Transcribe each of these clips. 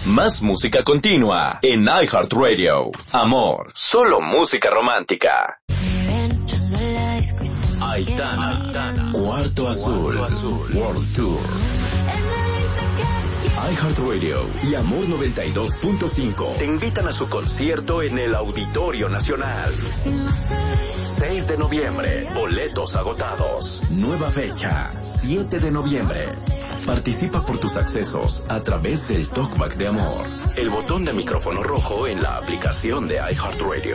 Más música continua en iHeartRadio. Amor, solo música romántica. Aitana, Cuarto Azul, World Tour. iHeartRadio y Amor 92.5 te invitan a su concierto en el Auditorio Nacional. 6 de noviembre, boletos agotados. Nueva fecha, 7 de noviembre. Participa por tus accesos a través del Talkback de Amor. El botón de micrófono rojo en la aplicación de iHeartRadio.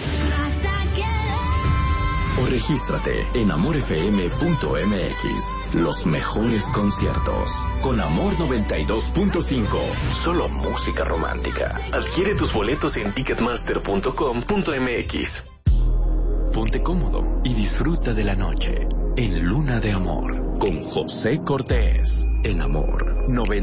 O regístrate en amorfm.mx. Los mejores conciertos. Con Amor 92.5. Solo música romántica. Adquiere tus boletos en ticketmaster.com.mx. Ponte cómodo y disfruta de la noche en Luna de Amor con José Cortés en Amor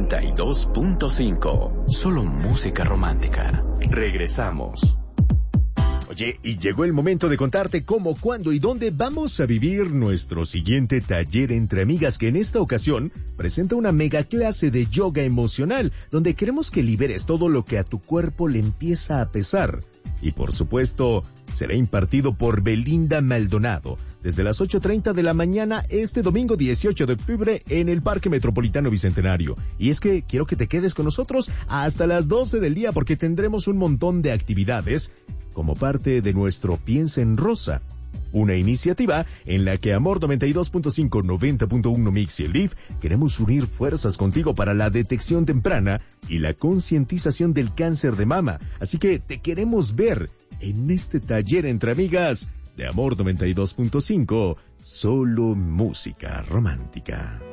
92.5. Solo música romántica. Regresamos. Oye, y llegó el momento de contarte cómo, cuándo y dónde vamos a vivir nuestro siguiente taller entre amigas, que en esta ocasión presenta una mega clase de yoga emocional, donde queremos que liberes todo lo que a tu cuerpo le empieza a pesar. Y por supuesto, será impartido por Belinda Maldonado, desde las 8:30 de la mañana este domingo 18 de octubre en el Parque Metropolitano Bicentenario. Y es que quiero que te quedes con nosotros hasta las 12 del día, porque tendremos un montón de actividades como parte de nuestro Piensa en Rosa, una iniciativa en la que Amor 92.5, 90.1 Mix y el DIF queremos unir fuerzas contigo para la detección temprana y la concientización del cáncer de mama. Así que te queremos ver en este taller entre amigas de Amor 92.5, solo música romántica.